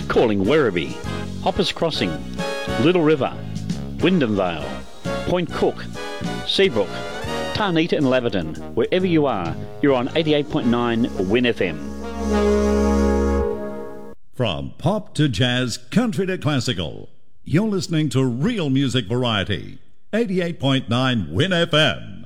Calling Werribee, Hoppers Crossing, Little River, Wyndham Vale, Point Cook, Seabrook, Tarnita and Laverton. Wherever you are, you're on 88.9 Win FM. From pop to jazz, country to classical, you're listening to Real Music Variety, 88.9 Win FM.